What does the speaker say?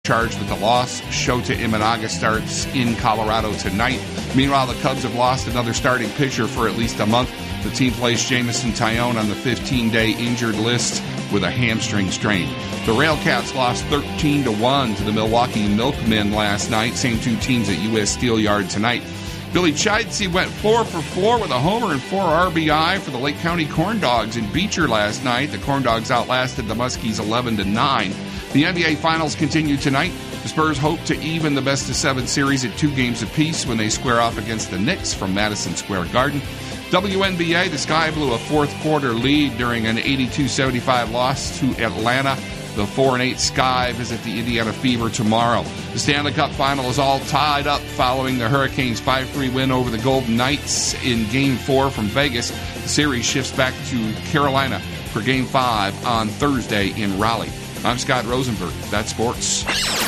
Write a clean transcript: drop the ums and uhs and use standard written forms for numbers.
charged with the loss. Shota Imanaga starts in Colorado tonight. Meanwhile, the Cubs have lost another starting pitcher for at least a month. The team placed Jameson Taillon on the 15-day injured list with a hamstring strain. The Railcats lost 13-1 to the Milwaukee Milkmen last night. Same two teams at U.S. Steel Yard tonight. Billy Chidsey went 4 for 4 with a homer and 4 RBI for the Lake County Corn Dogs in Beecher last night. The Corn Dogs outlasted the Muskies 11-9. The NBA Finals continue tonight. The Spurs hope to even the best-of-7 series at 2 games apiece when they square off against the Knicks from Madison Square Garden. WNBA, the Sky blew a fourth-quarter lead during an 82-75 loss to Atlanta. The 4-8 Sky visit the Indiana Fever tomorrow. The Stanley Cup Final is all tied up following the Hurricanes' 5-3 win over the Golden Knights in Game 4 from Vegas. The series shifts back to Carolina for Game 5 on Thursday in Raleigh. I'm Scott Rosenberg. That's sports.